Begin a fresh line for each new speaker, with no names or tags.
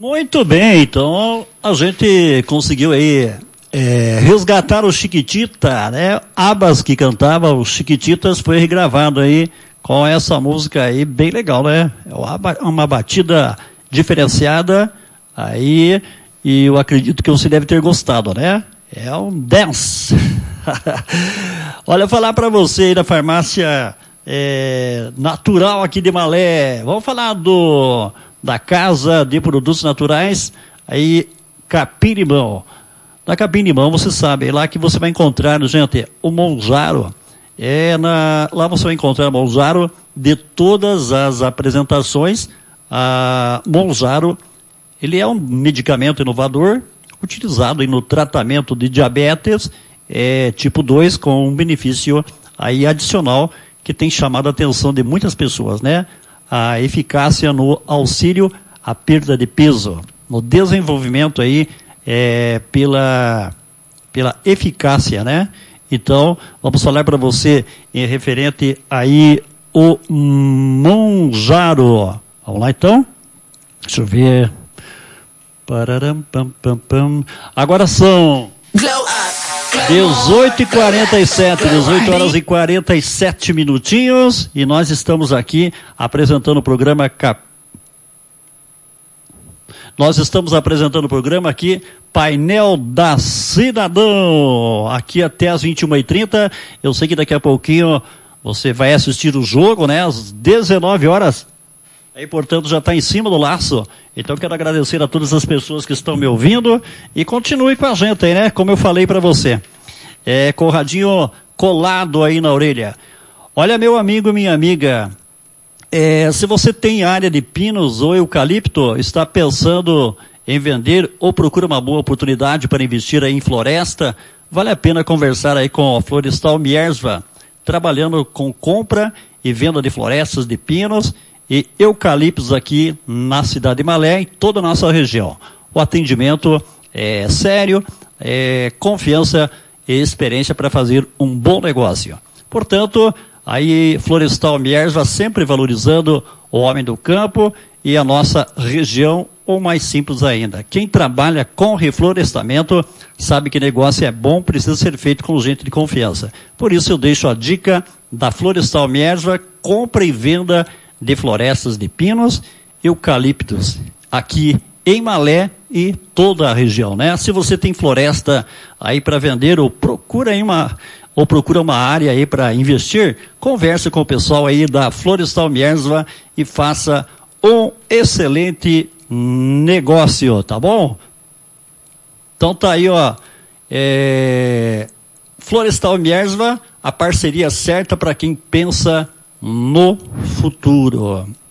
Muito bem, então a gente conseguiu aí resgatar o Chiquitita, né? Abas que cantava os Chiquititas foi regravado aí com essa música aí bem legal, né? É uma batida diferenciada aí e eu acredito que você deve ter gostado, né? É um dance. Olha, falar para você aí da farmácia natural aqui de Malé. Vamos falar da Casa de Produtos Naturais, aí Capim Limão. Na Capim Limão, você sabe, é lá que você vai encontrar, gente, o Monjaro. Lá você vai encontrar o Monjaro de todas as apresentações. A Monjaro, ele é um medicamento inovador, utilizado aí no tratamento de diabetes tipo 2, com um benefício aí adicional que tem chamado a atenção de muitas pessoas, né? A eficácia no auxílio à perda de peso, no desenvolvimento aí pela eficácia, né? Então, vamos falar para você em referente aí o Monjaro. Vamos lá então? Deixa eu ver. Pararam, pam, pam, pam. Agora são 18h47, 18 horas e 47 minutinhos, e nós estamos aqui apresentando o programa aqui, Painel da Cidadão, aqui até as 21h30. Eu sei que daqui a pouquinho você vai assistir o jogo, né, às 19 horas. Aí, portanto, já está em cima do laço. Então, quero agradecer a todas as pessoas que estão me ouvindo e continue com a gente aí, né? Como eu falei para você. Com o radinho colado aí na orelha. Olha, meu amigo e minha amiga, se você tem área de pinos ou eucalipto, está pensando em vender ou procura uma boa oportunidade para investir aí em floresta, vale a pena conversar aí com a Florestal Miersva, trabalhando com compra e venda de florestas de pinos e eucaliptos aqui na cidade de Malé e toda a nossa região. O atendimento é sério, confiança e experiência para fazer um bom negócio. Portanto, aí Florestal Miersva sempre valorizando o homem do campo e a nossa região, ou mais simples ainda. Quem trabalha com reflorestamento sabe que negócio é bom, precisa ser feito com gente de confiança. Por isso eu deixo a dica da Florestal Miersva, compra e venda de florestas de pinos, eucaliptos, aqui em Malé e toda a região, né? Se você tem floresta aí para vender ou procura uma área aí para investir, converse com o pessoal aí da Florestal Miersva e faça um excelente negócio, tá bom? Então tá aí, ó, Florestal Miersva, a parceria certa para quem pensa no futuro.